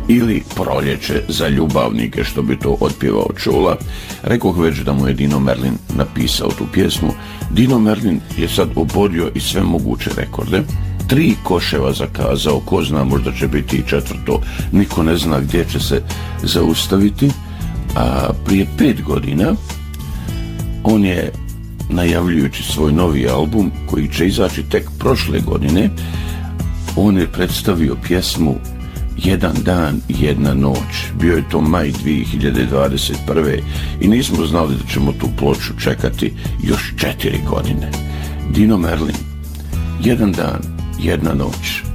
ili Proljeće za ljubavnike, što bi to otpjevao Čula. Rekoh već da mu je Dino Merlin napisao tu pjesmu. Dino Merlin je sad oborio i sve moguće rekorde. 3 koševa zakazao, ko zna, možda će biti i 4. Niko ne zna gdje će se zaustaviti. A prije 5 godina on je, najavljujući svoj novi album koji će izaći tek prošle godine, on je predstavio pjesmu Jedan dan i jedna noć. Bio je to maj 2021. i nismo znali da ćemo tu ploču čekati još 4 godine. Dino Merlin, Jedan dan, jedna noć.